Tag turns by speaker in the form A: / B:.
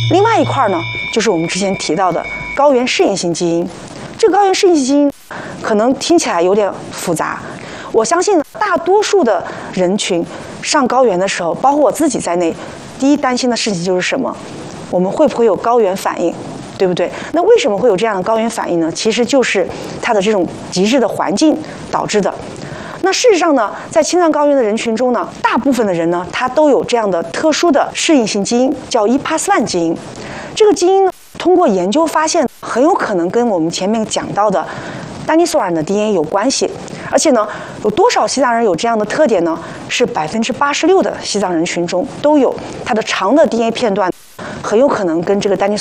A: 另外一块呢，就是我们之前提到的高原适应性基因。这个高原适应性基因可能听起来有点复杂，我相信大多数的人群上高原的时候，包括我自己在内，第一担心的事情就是什么？我们会不会有高原反应？对不对？那为什么会有这样的高原反应呢？其实就是它的这种极致的环境导致的。那事实上呢，在青藏高原的人群中呢，大部分的人呢，他都有这样的特殊的适应性基因，叫EPAS1基因。这个基因呢，通过研究发现，很有可能跟我们前面讲到的丹尼索尔的 DNA 有关系。而且呢，有多少西藏人有这样的特点呢？是86%的西藏人群中都有，它的长的 DNA 片段很有可能跟这个丹尼索尔